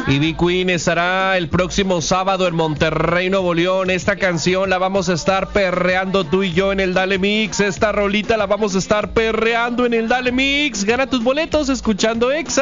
Ivy Queen estará el próximo sábado en Monterrey, Nuevo León. Esta canción la vamos a estar perreando tú y yo en el Dale Mix. Esta rolita la vamos a estar perreando en el Dale Mix. Gana tus boletos escuchando Exa.